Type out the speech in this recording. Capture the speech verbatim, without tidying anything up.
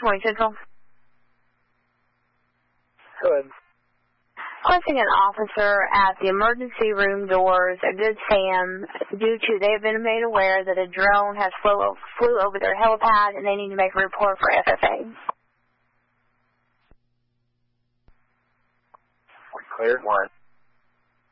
Morning Central. Go ahead. Requesting an officer at the emergency room doors at Good Sam due to they have been made aware that a drone has flew, flew over their helipad and they need to make a report for F F A. Clear. One.